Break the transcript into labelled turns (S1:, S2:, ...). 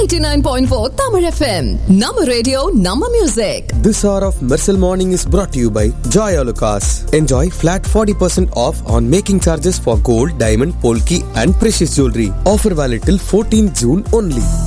S1: 89.4 Tamil FM. Nama radio, Nama music.
S2: This hour of Mercel Morning is brought to you by Joy Alucas. Enjoy flat 40% off on making charges for gold, diamond, polki and precious jewelry. Offer valid till 14 June only.